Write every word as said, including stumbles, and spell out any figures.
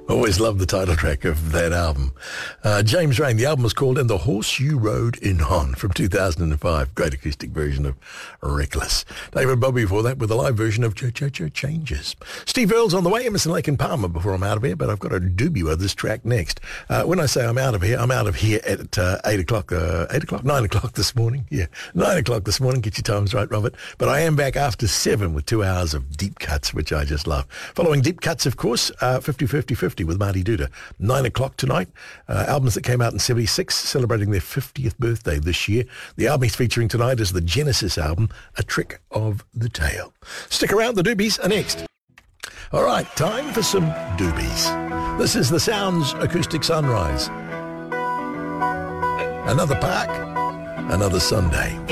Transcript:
Always love the title track of that album. Uh, James Rain, the album was called And the Horse You Rode in On from two thousand five. Great acoustic version of Reckless. David Bowie before that with a live version of Ch-Ch-Ch Changes. Steve Earle's on the way, Emerson, Lake and Palmer before I'm out of here, but I've got a doobie with this track next. Uh, when I say I'm out of here, I'm out of here at uh, eight o'clock, uh, eight o'clock, nine o'clock this morning. Yeah, nine o'clock this morning. Get your times right, Robert. But I am back after seven with two hours of deep cuts, which I just love. Following deep cuts, of course, uh, fifty fifty fifty with Marty Duda. Nine o'clock tonight. Uh, albums that came out in seventy-six, celebrating their fiftieth birthday this year. The album he's featuring tonight is the Genesis album, A Trick of the Tail. Stick around, the doobies are next. All right, time for some doobies. This is the Sounds Acoustic Sunrise. Another park, another Sunday.